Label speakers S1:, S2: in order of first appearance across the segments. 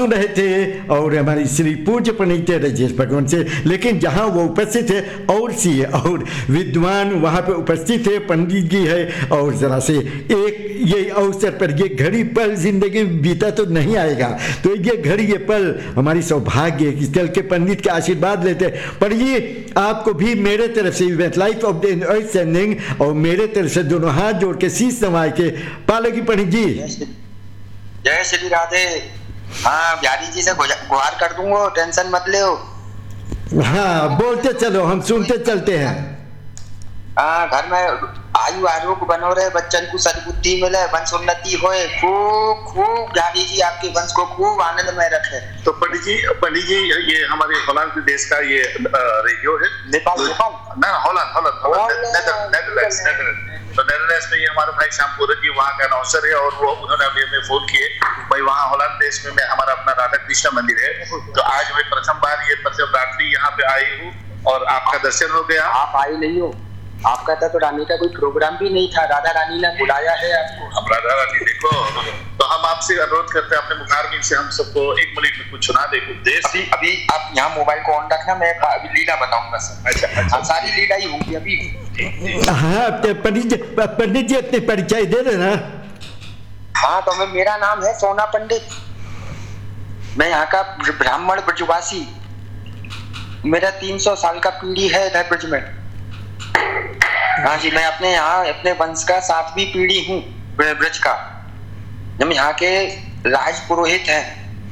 S1: रहे थे और हमारी श्री पूज्य पंडित राजेश भगवान से, लेकिन जहाँ वो उपस्थित थे और सी और विद्वान वहाँ पे उपस्थित थे, पंडित जी है, और ज़रा से एक ये अवसर पर ये घड़ी पल जिंदगी में बीता तो नहीं आएगा, तो ये घड़ी ये पल हमारी सौभाग्य कि कल के पंडित के आशीर्वाद लेते। पर ये आपको भी मेरे तरफ से event life of the earth sending और मेरे तरफ से दोनों हाथ जोड़ के शीश नवा के पालोगी पंडित जी।
S2: जय श्री राधे। हाँ, बिहारी जी से गुहार कर दूंगा, टेंशन मत ले।
S1: हाँ, बोलते चलो, हम सुनते चलते हैं।
S2: हाँ, घर में आयु आरोग्य बनो रहे, बच्चन को सद्बुद्धि मिले, वंश उन्नति होए, खूब खूब बिहारी जी आपके वंश को खूब आनंद में रखे।
S3: तो पंडित जी ये हमारे हॉलैंड देश का ये रेडियो है।
S2: नेपाल
S3: ना, हॉलैंड नेदरलैंड्स तो नेदरलैंड्स में ये हमारे भाई श्याम पूरन जी वहाँ का अनाउंसर है, और वो उन्होंने अभी हमें फोन किए भाई वहाँ हॉलैंड देश में हमारा अपना राधा कृष्ण मंदिर है, तो आज मैं प्रथम बार ये रात्रि यहाँ पे आई हूँ और आपका दर्शन हो गया।
S2: आप आई नहीं हो, आपका तो रानी का कोई प्रोग्राम भी नहीं था, राधा रानी ने बुलाया है आपको।
S3: अब राधा रानी देखो, तो हम आपसे अनुरोध करते हैं अपने मुखारबिन से हम सबको 1 मिनट में कुछ सुना दे कुछ।
S2: अभी आप यहाँ मोबाइल को ऑन रखना, मैं अभी लीला बताऊंगा सर। अच्छा, सारी लीला ही होगी अभी।
S1: हाँ, पंडित जी अपने परिचय दे देना।
S2: हाँ, तो मेरा नाम है सोना पंडित, मैं यहाँ का ब्राह्मण ब्रजवासी, मेरा 300 साल का पीढ़ी है इधर ब्रज में। हाँ जी, मैं अपने यहाँ अपने वंश का 7वीं पीढ़ी हूँ ब्रज का। हम यहाँ के राज पुरोहित हैं,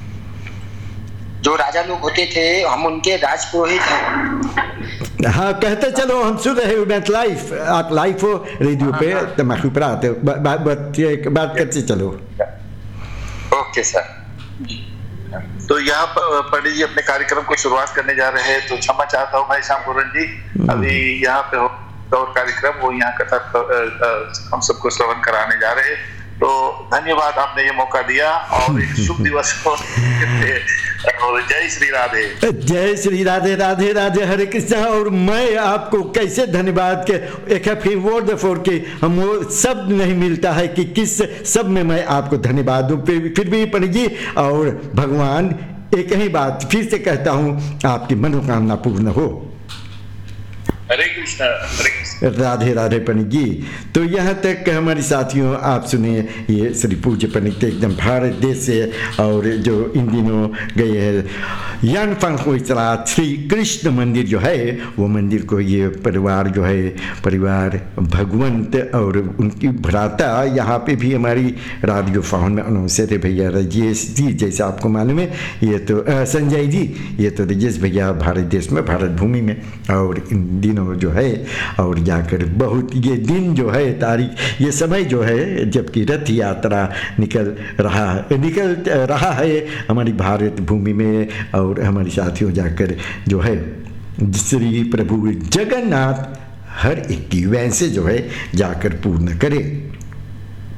S2: जो राजा लोग होते थे हम उनके राज पुरोहित हैं।
S1: हाँ, कहते चलो, हम सुन रहे इवेंट लाइफ, आप लाइव हो रेडियो पे, तमाकू पर आते बात करते चलो।
S2: Okay sir.
S3: तो यहाँ पंडित जी अपने कार्यक्रम को शुरुआत करने जा रहे हैं, तो क्षमा चाहता हूँ भाई श्याम पूरन जी, अभी यहाँ पे और कार्यक्रम वो यहाँ कथा हम सबको श्रवण कराने जा रहे हैं, तो धन्यवाद आपने ये मौका दिया और एक शुभ दिवस को और जय श्री राधे।
S1: जय श्री राधे, राधे राधे, हरे कृष्णा। और मैं आपको कैसे धन्यवाद के एक फिर वर्ड फोर के हम वो सब नहीं मिलता है कि किस सब में मैं आपको धन्यवाद दूं। फिर भी पंडित जी और भगवान, एक ही बात फिर से कहता हूँ, आपकी मनोकामना पूर्ण हो।
S3: हरे कृष्णा, हरे कृष्णा।
S1: राधे राधे पंडित जी। तो यहाँ तक हमारे साथियों आप सुनिए, ये श्री पूज्य पंडित एकदम भारत देश से, और जो इन दिनों गए हैं यानफांग श्री कृष्ण मंदिर जो है, वो मंदिर को ये परिवार जो है, परिवार भगवंत और उनकी भ्राता, यहाँ पे भी हमारी रेडियो फाउंड में अनाउंसर है भैया राजेश जी, जैसे आपको मालूम है, ये तो संजय जी, ये तो राजेश भैया भारत देश में, भारत भूमि में, और इन दिनों जो है और जाकर बहुत ये दिन जो है, तारीख, ये समय जो है जबकि रथ यात्रा निकल रहा है हमारी भारत भूमि में, और हमारे साथियों जाकर जो है श्री प्रभु जगन्नाथ हर एक की वैसे जो है जाकर पूर्ण करे।